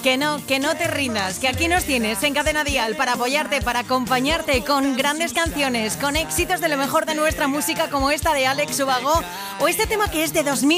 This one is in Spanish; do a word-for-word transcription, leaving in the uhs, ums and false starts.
Que no, que no te rindas, que aquí nos tienes en Cadena Dial para apoyarte, para acompañarte con grandes canciones, con éxitos de lo mejor de nuestra música como esta de Alex Ubago o este tema que es de dos mil